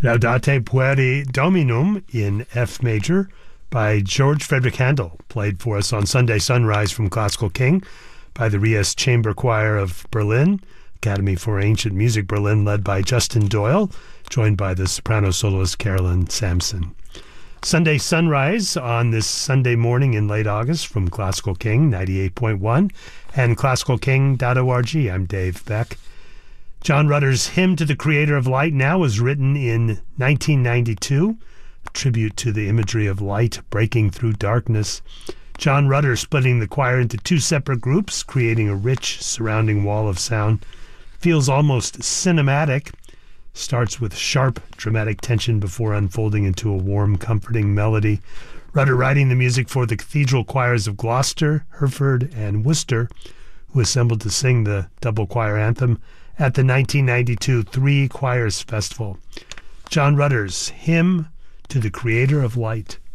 Laudate Pueri Dominum in F major by George Frederick Handel, played for us on Sunday Sunrise from Classical King by the Ries Chamber Choir of Berlin, Academy for Ancient Music Berlin, led by Justin Doyle, joined by the soprano soloist Carolyn Sampson. Sunday Sunrise on this Sunday morning in late August from Classical King 98.1 and classicalking.org. I'm Dave Beck. John Rutter's Hymn to the Creator of Light Now was written in 1992, a tribute to the imagery of light breaking through darkness. John Rutter splitting the choir into two separate groups, creating a rich surrounding wall of sound. Feels almost cinematic. Starts with sharp, dramatic tension before unfolding into a warm, comforting melody. Rutter writing the music for the cathedral choirs of Gloucester, Hereford, and Worcester, who assembled to sing the double choir anthem at the 1992 Three Choirs Festival. John Rutter's Hymn to the Creator of Light.